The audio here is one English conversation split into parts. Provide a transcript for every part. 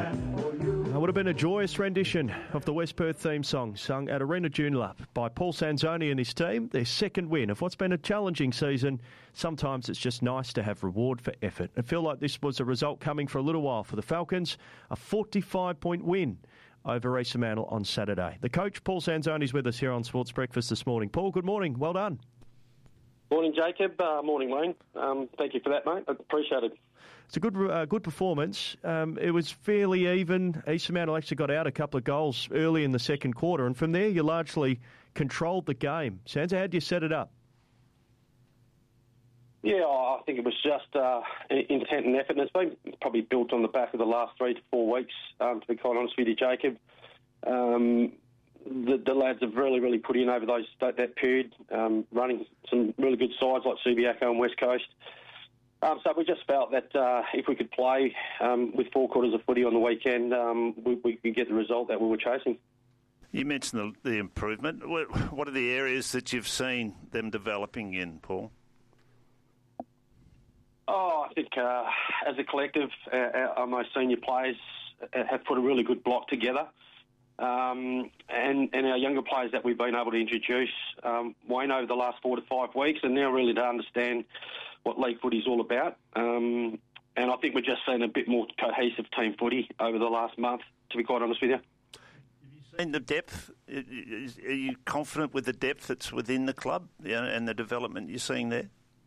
It would have been a joyous rendition of the West Perth theme song sung at Arena Joondalup by Paul Sanzoni and his team, their second win of what's been a challenging season. Sometimes it's just nice to have reward for effort. I feel like this was a result coming for a little while for the Falcons, a 45-point win over East Fremantle on Saturday. The coach, Paul Sanzoni, is with us here on Sports Breakfast this morning. Paul, good morning. Well done. Morning, Jacob. Morning, Wayne. Thank you for that, mate. I appreciate it. It's a good performance. It was fairly even. East Fremantle actually got out a couple of goals early in the second quarter, and from there you largely controlled the game. Sansa, how did you set it up? Yeah, I think it was just intent and effort, and it's been probably built on the back of the last 3 to 4 weeks, to be quite honest with you, Jacob. The lads have really put in over that period, running some really good sides like Subiaco and West Coast. So we just felt that if we could play with 4 quarters of footy on the weekend, we could get the result that we were chasing. You mentioned the improvement. What are the areas that you've seen them developing in, Paul? Oh, I think as a collective, our most senior players have put a really good block together. And our younger players that we've been able to introduce, Wayne, over the last 4 to 5 weeks, and now really to understand what league footy is all about. And I think we're just seeing a bit more cohesive team footy over the last month, to be quite honest with you. Have you seen the depth? Are you confident with the depth that's within the club and the development you're seeing there?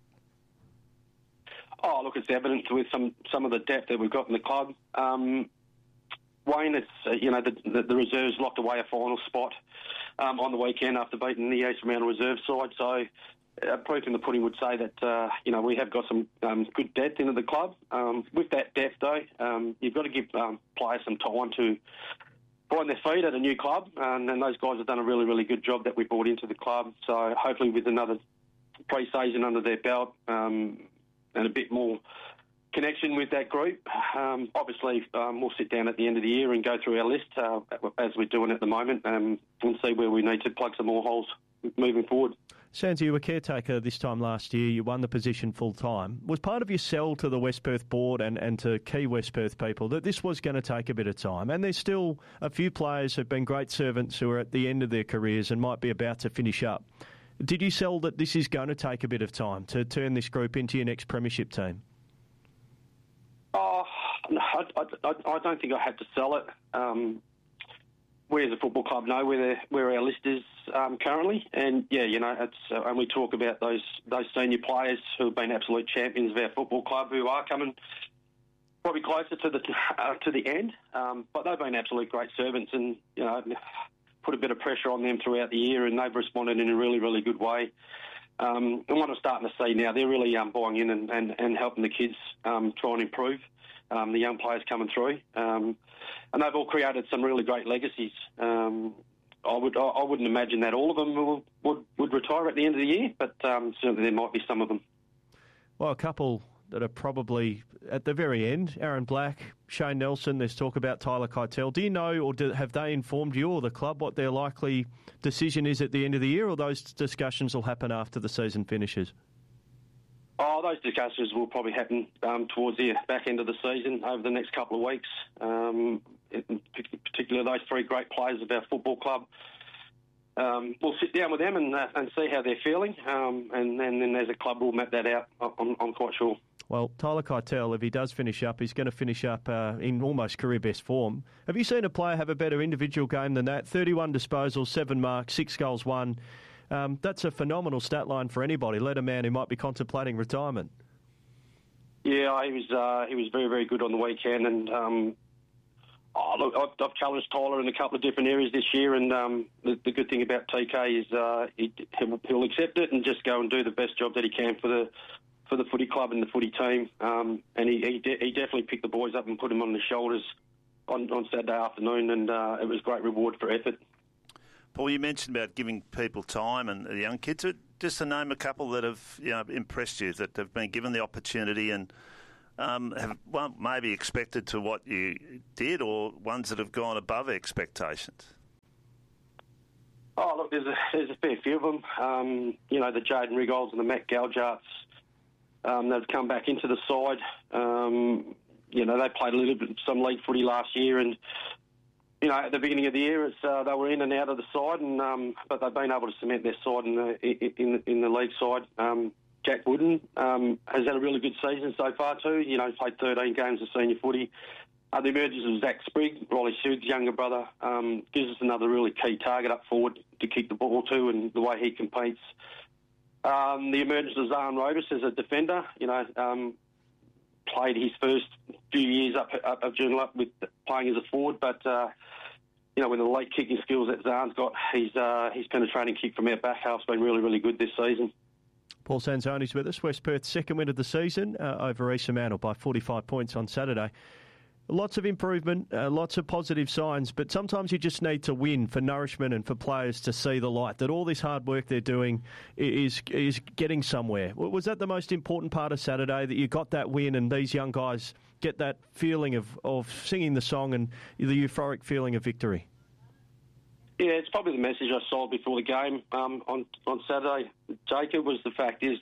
Oh, look, it's evident with some of the depth that we've got in the club. Wayne, it's the reserves locked away a final spot on the weekend after beating the East Fremantle reserve side. So, proof in the pudding would say that we have got some good depth into the club. With that depth, though, you've got to give players some time to find their feet at a new club, and those guys have done a really good job that we brought into the club. So, hopefully, with another pre-season under their belt and a bit more connection with that group. Obviously, we'll sit down at the end of the year and go through our list as we're doing at the moment and see where we need to plug some more holes moving forward. Sansa, you were caretaker this time last year. You won the position full-time. Was part of your sell to the West Perth board and to key West Perth people that this was going to take a bit of time? And there's still a few players who've been great servants who are at the end of their careers and might be about to finish up. Did you sell that this is going to take a bit of time to turn this group into your next premiership team? Oh, no, I don't think I had to sell it. We as a football club know where our list is currently, and it's and we talk about those senior players who have been absolute champions of our football club who are coming probably closer to the end, but they've been absolute great servants, and put a bit of pressure on them throughout the year, and they've responded in a really good way. And what I'm starting to see now, they're really buying in and helping the kids try and improve, the young players coming through. And they've all created some really great legacies. I wouldn't imagine that all of them would retire at the end of the year, but certainly there might be some of them. Well, a couple that are probably at the very end, Aaron Black, Shane Nelson, there's talk about Tyler Keitel. Do you know, or have they informed you or the club what their likely decision is at the end of the year, or those discussions will happen after the season finishes? Oh, those discussions will probably happen towards the back end of the season over the next couple of weeks. In particular, those 3 great players of our football club. We'll sit down with them and see how they're feeling, and then as a club we'll map that out, I'm quite sure. Well, Tyler Keitel, if he does finish up, he's going to finish up in almost career-best form. Have you seen a player have a better individual game than that? 31 disposals, 7 marks, 6 goals, 1. That's a phenomenal stat line for anybody, let a man who might be contemplating retirement. Yeah, he was very good on the weekend, and I've challenged Tyler in a couple of different areas this year, and the good thing about TK is he'll accept it and just go and do the best job that he can for the footy club and the footy team. And he definitely picked the boys up and put them on the shoulders on Saturday afternoon, and it was great reward for effort. Paul, you mentioned about giving people time and the young kids. Just to name a couple that have impressed you, that have been given the opportunity and have maybe expected to what you did, or ones that have gone above expectations. Oh, look, there's a fair few of them. The Jaden Rigolds and the Matt Galjarts that have come back into the side. they played a little bit some league footy last year, and at the beginning of the year, they were in and out of the side, and but they've been able to cement their side in the league side. Jack Wooden has had a really good season so far too. Played 13 games of senior footy. The emergence of Zach Sprigg, Riley Sood's younger brother, gives us another really key target up forward to kick the ball to, and the way he competes. The emergence of Zahn Robus as a defender, played his first few years up Joondalup with playing as a forward, but with the late kicking skills that Zahn's got, his penetrating kick from our back half's been really, really good this season. Paul Sanzoni's with us. West Perth's second win of the season over East Fremantle by 45 points on Saturday. Lots of improvement, lots of positive signs, but sometimes you just need to win for nourishment and for players to see the light, that all this hard work they're doing is getting somewhere. Was that the most important part of Saturday, that you got that win and these young guys get that feeling of singing the song and the euphoric feeling of victory? Yeah, it's probably the message I sold before the game on Saturday, Jacob, was the fact is,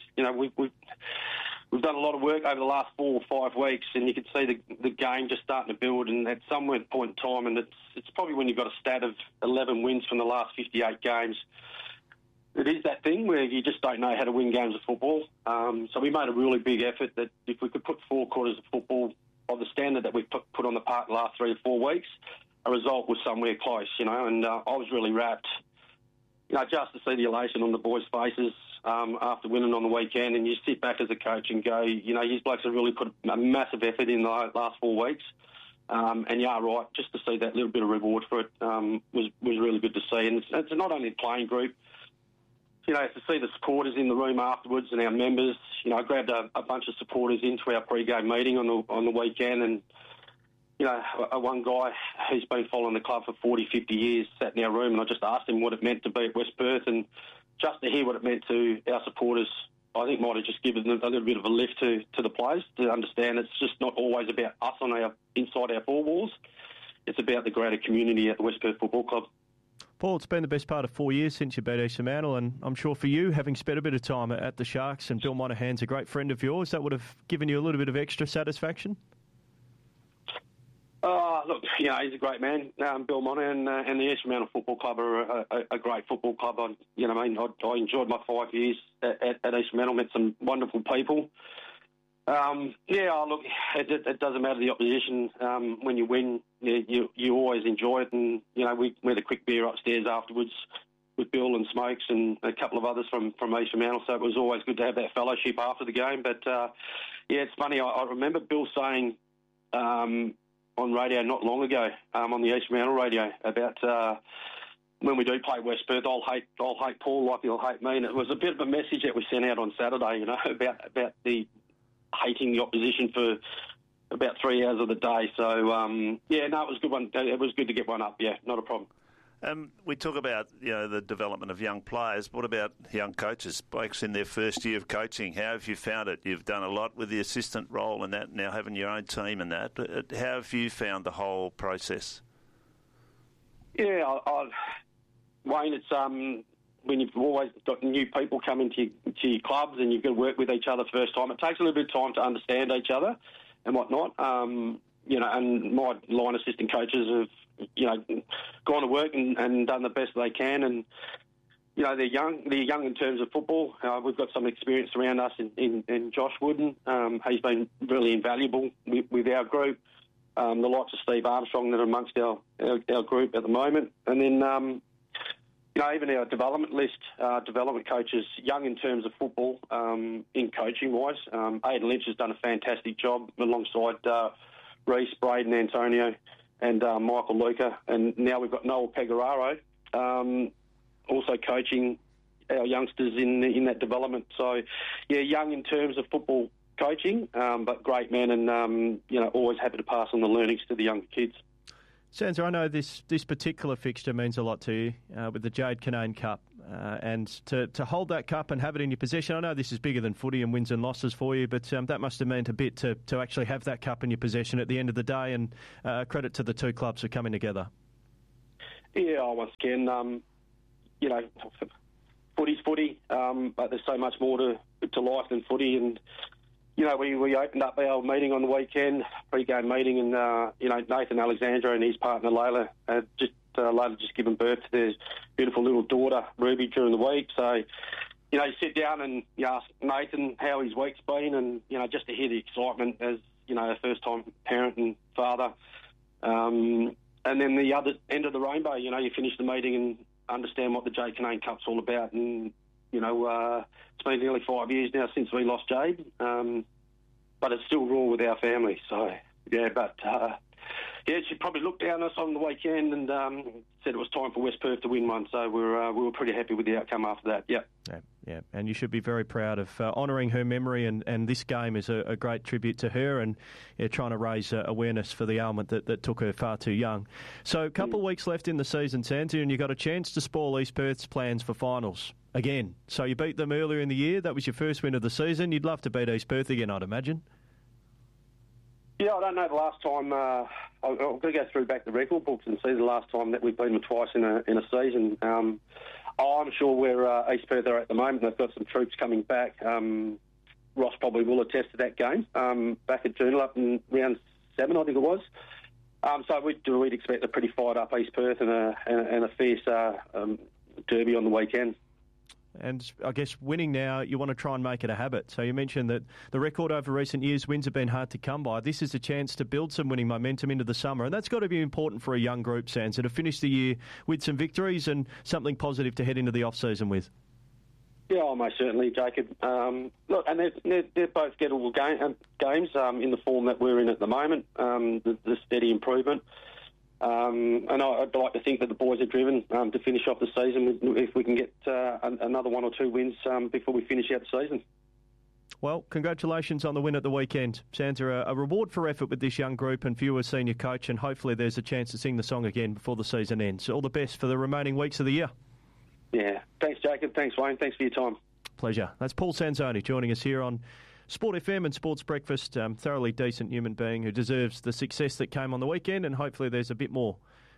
we've done a lot of work over the last 4 or 5 weeks, and you can see the game just starting to build. And at some point in time, and it's probably when you've got a stat of 11 wins from the last 58 games, it is that thing where you just don't know how to win games of football. So we made a really big effort that if we could put 4 quarters of football of the standard that we've put on the park the last 3 or 4 weeks, a result was somewhere close, and I was really wrapped, just to see the elation on the boys' faces after winning on the weekend, and you sit back as a coach and go, these blokes have really put a massive effort in the last 4 weeks, and you are right, just to see that little bit of reward for it was really good to see. And it's not only the playing group, to see the supporters in the room afterwards and our members. I grabbed a bunch of supporters into our pre-game meeting on the weekend, and one guy who's been following the club for 40, 50 years sat in our room, and I just asked him what it meant to be at West Perth, and just to hear what it meant to our supporters, I think might have just given a little bit of a lift to the players to understand it's just not always about us inside our 4 walls. It's about the greater community at the West Perth Football Club. Paul, it's been the best part of 4 years since you beat East Fremantle, and I'm sure for you, having spent a bit of time at the Sharks, and Bill Monahan's a great friend of yours, that would have given you a little bit of extra satisfaction? Look, he's a great man. Bill Monahan and the East Fremantle Football Club are a great football club. I enjoyed my 5 years at East Fremantle, met some wonderful people. Look, it doesn't matter the opposition. When you win, you always enjoy it. And, we had a quick beer upstairs afterwards with Bill and Smokes and a couple of others from East Fremantle, so it was always good to have that fellowship after the game. But, it's funny, I remember Bill saying on radio not long ago, on the East Fremantle radio, about when we do play West Perth, I'll hate Paul like he'll hate me. And it was a bit of a message that we sent out on Saturday, about the hating the opposition for about 3 hours of the day. So, it was a good one. It was good to get one up, not a problem. We talk about the development of young players. What about young coaches? Blokes in their first year of coaching, how have you found it? You've done a lot with the assistant role and that, now having your own team and that. How have you found the whole process? Yeah, Wayne, it's when you've always got new people coming to your clubs and you've got to work with each other first time, it takes a little bit of time to understand each other and whatnot. And my line assistant coaches have gone to work and done the best they can, and they're young in terms of football. We've got some experience around us in Josh Wooden. He's been really invaluable with our group. The likes of Steve Armstrong that are amongst our group at the moment, and then even our development list, development coaches, young in terms of football, in coaching wise. Aidan Lynch has done a fantastic job alongside Reece, Braden, Antonio, and Michael Luca, and now we've got Noel Pegararo also coaching our youngsters in that development. So, young in terms of football coaching, but great men, and always happy to pass on the learnings to the younger kids. Sansa, I know this particular fixture means a lot to you with the Jade Canane Cup, and to hold that cup and have it in your possession. I know this is bigger than footy and wins and losses for you, but that must have meant a bit to actually have that cup in your possession at the end of the day, and credit to the 2 clubs for coming together. Yeah, once again, footy's footy, but there's so much more to life than footy, and we opened up our meeting on the weekend, pre-game meeting, and Nathan Alexandra and his partner Layla Layla just given birth to their beautiful little daughter Ruby during the week. So, you sit down and you ask Nathan how his week's been, and just to hear the excitement as a first-time parent and father. And then the other end of the rainbow, you finish the meeting and understand what the Jade Canane Cup's all about. And, it's been nearly 5 years now since we lost Jade, but it's still raw with our family. So, she probably looked down us on the weekend and said it was time for West Perth to win one. So we were pretty happy with the outcome after that, Yeah, and you should be very proud of honouring her memory, and this game is a great tribute to her, and trying to raise awareness for the ailment that took her far too young. So a couple of weeks left in the season, Santi, and you got a chance to spoil East Perth's plans for finals again. So you beat them earlier in the year. That was your first win of the season. You'd love to beat East Perth again, I'd imagine. Yeah, I don't know the last time. I've got to go through back the record books and see the last time that we've beaten them twice in a season. I'm sure where East Perth are at the moment. They've got some troops coming back. Ross probably will attest to that game back at Joondalup in round 7, I think it was. So we'd expect a pretty fired up East Perth and a fierce derby on the weekend. And I guess winning now, you want to try and make it a habit. So you mentioned that the record over recent years, wins have been hard to come by. This is a chance to build some winning momentum into the summer, and that's got to be important for a young group, Sansa, to finish the year with some victories and something positive to head into the off-season with. Yeah, most certainly, Jacob. Look, and they're both gettable games in the form that we're in at the moment, the steady improvement. And I'd like to think that the boys are driven to finish off the season if we can get another 1 or 2 wins before we finish out the season. Well, congratulations on the win at the weekend. Sansa, a reward for effort with this young group and for you as senior coach, and hopefully there's a chance to sing the song again before the season ends. All the best for the remaining weeks of the year. Yeah. Thanks, Jacob. Thanks, Wayne. Thanks for your time. Pleasure. That's Paul Sanzoni joining us here on Sport FM and Sports Breakfast. Thoroughly decent human being who deserves the success that came on the weekend, and hopefully there's a bit more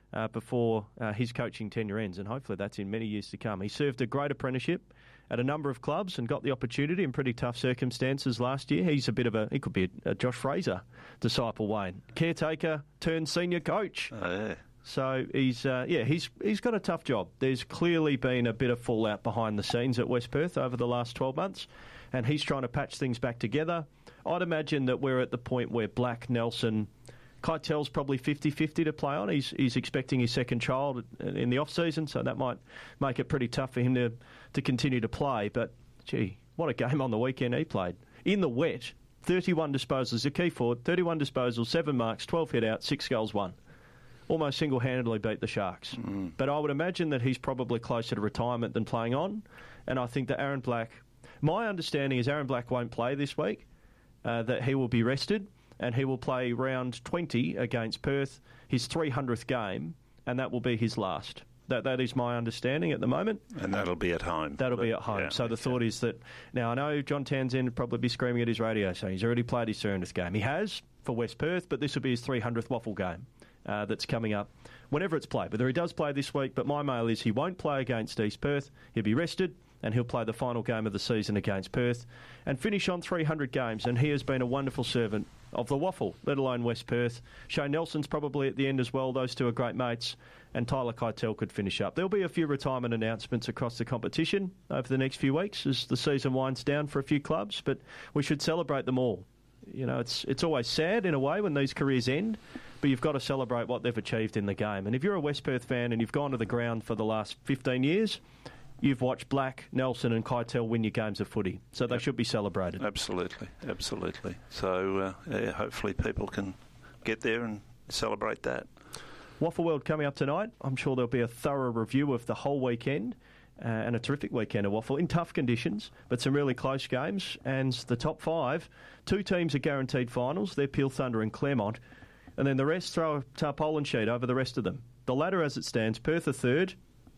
before his coaching tenure ends, and hopefully that's in many years to come. He served a great apprenticeship at a number of clubs and got the opportunity in pretty tough circumstances last year. He's he could be a Josh Fraser disciple, Wayne. Caretaker turned senior coach. Oh, yeah. So he's got a tough job. There's clearly been a bit of fallout behind the scenes at West Perth over the last 12 months, and he's trying to patch things back together. I'd imagine that we're at the point where Black, Nelson, Keitel's probably 50-50 to play on. He's expecting his second child in the off-season, so that might make it pretty tough for him to continue to play. But, gee, what a game on the weekend he played. In the wet, 31 disposals, a key forward, 31 disposals, 7 marks, 12 hit-out, 6 goals, 1. Almost single-handedly beat the Sharks. But I would imagine that he's probably closer to retirement than playing on. And I think that Aaron Black... My understanding is Aaron Black won't play this week, that he will be rested, and he will play round 20 against Perth, his 300th game, and that will be his last. That is my understanding at the moment. And that'll be at home. That'll be at home. Yeah, so the thought is that... Now, I know John Townsend would probably be screaming at his radio saying he's already played his 300th game. He has for West Perth, but this will be his 300th waffle game. That's coming up whenever it's played. Whether he does play this week, but my mail is he won't play against East Perth. He'll be rested, and he'll play the final game of the season against Perth and finish on 300 games. And he has been a wonderful servant of the waffle, let alone West Perth. Shane Nelson's probably at the end as well. Those two are great mates. And Tyler Keitel could finish up. There'll be a few retirement announcements across the competition over the next few weeks as the season winds down for a few clubs, but we should celebrate them all. You know, it's always sad in a way when these careers end, but you've got to celebrate what they've achieved in the game. And if you're a West Perth fan and you've gone to the ground for the last 15 years, you've watched Black, Nelson and Keitel win your games of footy. So they should be celebrated. Absolutely, absolutely. So hopefully people can get there and celebrate that. Waffle World coming up tonight. I'm sure there'll be a thorough review of the whole weekend. And a terrific weekend of waffle in tough conditions, but some really close games. And the top 5, 2 teams are guaranteed finals. They're Peel Thunder and Claremont. And then the rest throw a tarpaulin sheet over the rest of them. The ladder as it stands, Perth are 3rd,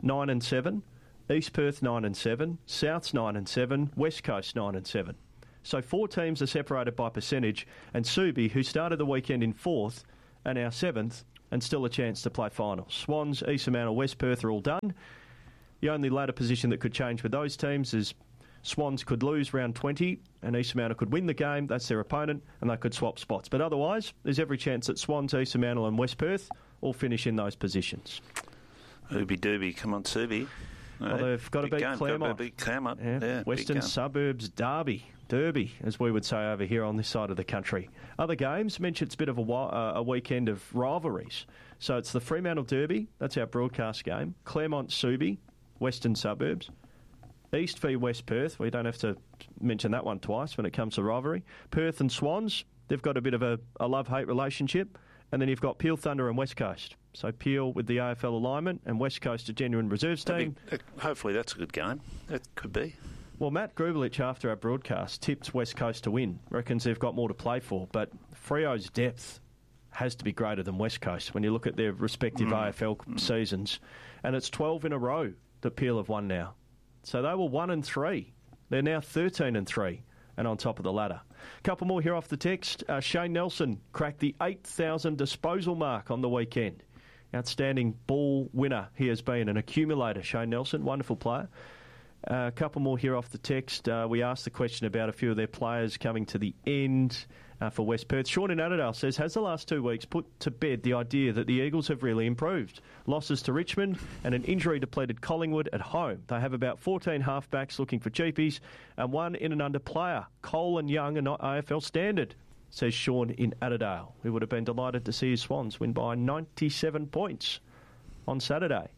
9-7. East Perth 9-7. South's 9-7. West Coast 9-7. So 4 teams are separated by percentage. And Subi, who started the weekend in 4th, are now 7th and still a chance to play finals. Swans, East Fremantle, West Perth are all done. The only ladder position that could change with those teams is Swans could lose round 20 and East Fremantle could win the game. That's their opponent, and they could swap spots. But otherwise, there's every chance that Swans, East Fremantle and West Perth all finish in those positions. Ooby-dooby, come on, Subi. Well, they've got to beat Claremont. Yeah, Western Suburbs Derby, as we would say over here on this side of the country. Other games, mentioned it's a bit of a weekend of rivalries. So it's the Fremantle Derby, that's our broadcast game. Claremont Subi, Western Suburbs. East v West Perth, we don't have to mention that one twice when it comes to rivalry. Perth and Swans, they've got a bit of a love-hate relationship. And then you've got Peel Thunder and West Coast. So Peel with the AFL alignment and West Coast a genuine reserves team. Hopefully that's a good game. That could be. Well, Matt Grubelich, after our broadcast, tipped West Coast to win. Reckons they've got more to play for. But Freo's depth has to be greater than West Coast when you look at their respective AFL seasons. And it's 12 in a row that Peel have won now. So they were 1-3. They're now 13-3. And on top of the ladder. A couple more here off the text. Shane Nelson cracked the 8,000 disposal mark on the weekend. Outstanding ball winner he has been, an accumulator. Shane Nelson, wonderful player. A couple more here off the text. We asked the question about a few of their players coming to the end for West Perth. Sean in Adelaide says, has the last 2 weeks put to bed the idea that the Eagles have really improved? Losses to Richmond and an injury-depleted Collingwood at home. They have about 14 halfbacks looking for cheapies and one in and under player. Cole and Young are not AFL standard, says Sean in Adelaide, who would have been delighted to see his Swans win by 97 points on Saturday.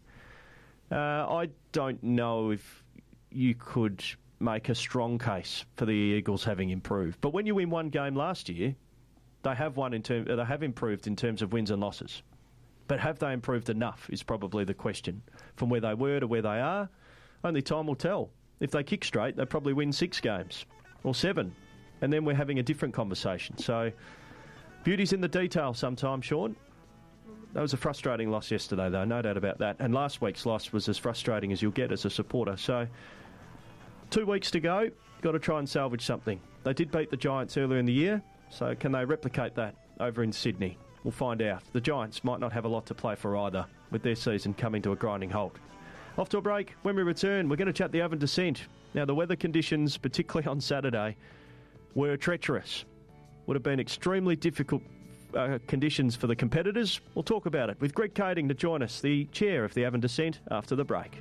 I don't know if you could make a strong case for the Eagles having improved. But when you win one game last year, they have improved in terms of wins and losses. But have they improved enough is probably the question. From where they were to where they are, only time will tell. If they kick straight, they probably win 6 games or 7. And then we're having a different conversation. So beauty's in the detail sometimes, Sean. That was a frustrating loss yesterday, though, no doubt about that. And last week's loss was as frustrating as you'll get as a supporter. So 2 weeks to go, got to try and salvage something. They did beat the Giants earlier in the year, so can they replicate that over in Sydney? We'll find out. The Giants might not have a lot to play for either, with their season coming to a grinding halt. Off to a break. When we return, we're going to chat the Avon Descent. Now, the weather conditions, particularly on Saturday, were treacherous. Would have been extremely difficult conditions for the competitors. We'll talk about it with Greg Kading to join us, the chair of the Avon Descent, after the break.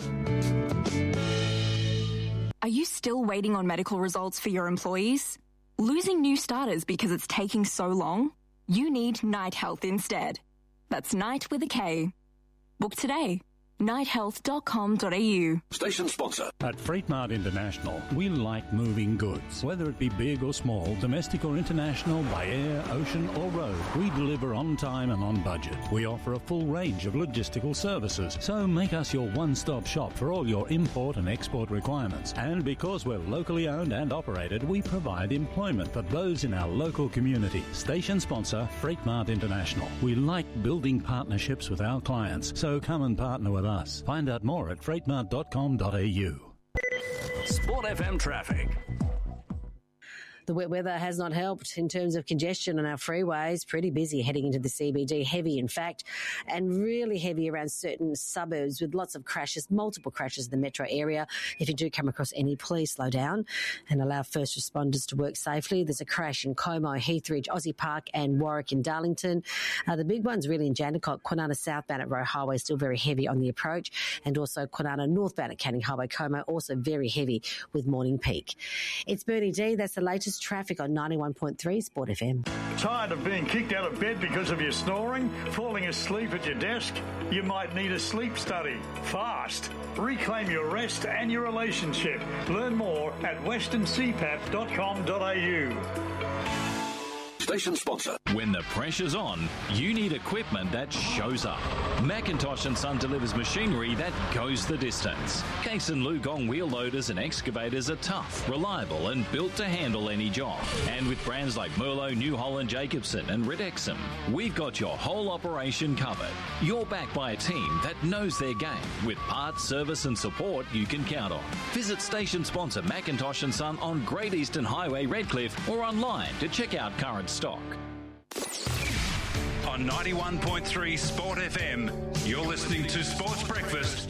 Are you still waiting on medical results for your employees? Losing new starters because it's taking so long? You need Night Health instead. That's Night with a K. Book today. nighthealth.com.au. Station sponsor. At Freight Mart International, we like moving goods. Whether it be big or small, domestic or international, by air, ocean or road, we deliver on time and on budget. We offer a full range of logistical services, so make us your one-stop shop for all your import and export requirements. And because we're locally owned and operated, we provide employment for those in our local community. Station sponsor, Freight Mart International. We like building partnerships with our clients, so come and partner with us. Find out more at freightmart.com.au. Sport FM traffic. The wet weather has not helped in terms of congestion on our freeways. Pretty busy heading into the CBD, heavy in fact, and really heavy around certain suburbs with lots of crashes, multiple crashes in the metro area. If you do come across any, please slow down and allow first responders to work safely. There's a crash in Como, Heathridge, Aussie Park and Warwick in Darlington. The big one's really in Jandakot. Kwinana southbound at Roe Highway still very heavy on the approach, and also Kwinana northbound at Canning Highway, Como, also very heavy with morning peak. It's Bernie D. That's the latest traffic on 91.3 Sport FM. Tired of being kicked out of bed because of your snoring? Falling asleep at your desk? You might need a sleep study. Fast. Reclaim your rest and your relationship. Learn more at westerncpap.com.au. Station sponsor. When the pressure's on, you need equipment that shows up. Macintosh & Son delivers machinery that goes the distance. Case and Lugong wheel loaders and excavators are tough, reliable and built to handle any job. And with brands like Merlo, New Holland, Jacobson and Ridexum, we've got your whole operation covered. You're backed by a team that knows their game with parts, service and support you can count on. Visit station sponsor Macintosh & Son on Great Eastern Highway, Redcliffe, or online to check out current stock. On 91.3 Sport FM, you're listening to Sports Breakfast